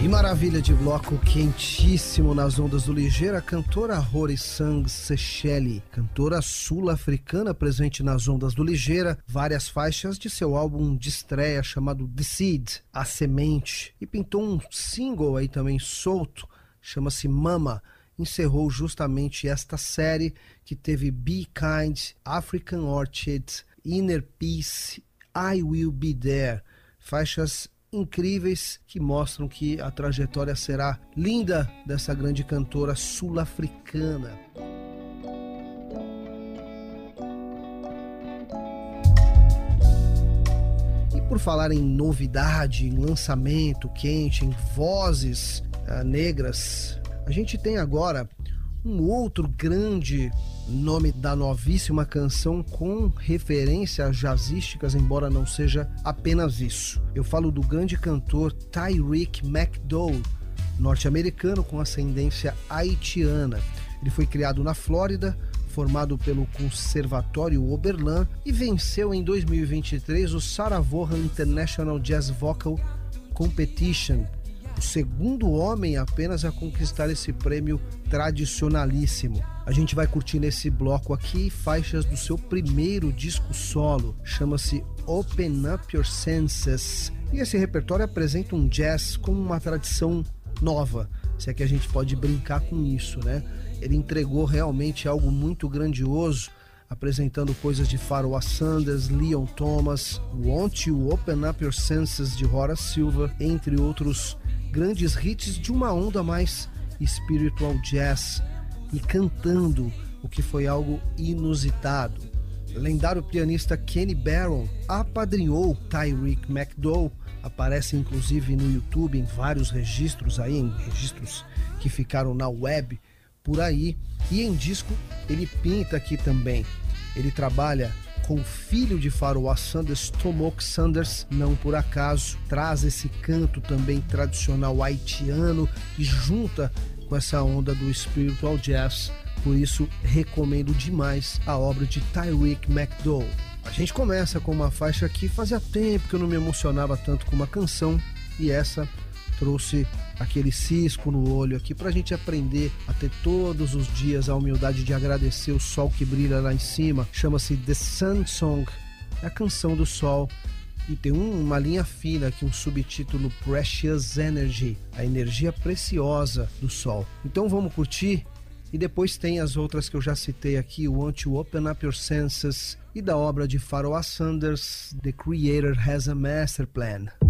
Que maravilha de bloco quentíssimo nas ondas do Ligeira, a cantora Rory Sang Secheli, cantora sul-africana presente nas ondas do Ligeira, várias faixas de seu álbum de estreia chamado The Seed, A Semente, e pintou um single aí também solto, chama-se Mama. Encerrou justamente esta série que teve Be Kind, African Orchid, Inner Peace, I Will Be There, faixas incríveis que mostram que a trajetória será linda dessa grande cantora sul-africana. E por falar em novidade, em lançamento quente, em vozes negras, a gente tem agora um outro grande nome da novíssima canção com referências jazzísticas, embora não seja apenas isso. Eu falo do grande cantor Tyreek McDowell, norte-americano com ascendência haitiana. Ele foi criado na Flórida, formado pelo Conservatório Oberlin e venceu em 2023 o Sarah Vaughan International Jazz Vocal Competition, o segundo homem apenas a conquistar esse prêmio tradicionalíssimo. A gente vai curtir nesse bloco aqui faixas do seu primeiro disco solo, chama-se Open Up Your Senses, e esse repertório apresenta um jazz com uma tradição nova, se é que a gente pode brincar com isso, né? Ele entregou realmente algo muito grandioso, apresentando coisas de Pharoah Sanders, Leon Thomas, Want You Open Up Your Senses de Horace Silver, entre outros grandes hits de uma onda mais spiritual jazz, e cantando, o que foi algo inusitado. O lendário pianista Kenny Barron apadrinhou Tyreek McDowell, aparece inclusive no YouTube em vários registros aí, em registros que ficaram na web por aí, e em disco ele pinta aqui também. Ele trabalha com o filho de Pharoah Sanders, Tomok Sanders, não por acaso, traz esse canto também tradicional haitiano e junta com essa onda do spiritual jazz. Por isso recomendo demais a obra de Tyreek McDowell. A gente começa com uma faixa que fazia tempo que eu não me emocionava tanto com uma canção, e essa trouxe aquele cisco no olho aqui pra gente aprender a ter todos os dias a humildade de agradecer o sol que brilha lá em cima. Chama-se The Sun Song, é a canção do sol, e tem uma linha fina aqui, um subtítulo Precious Energy, a energia preciosa do sol. Então vamos curtir, e depois tem as outras que eu já citei aqui, Want to Open Up Your Senses, e da obra de Pharoah Sanders, The Creator Has a Master Plan.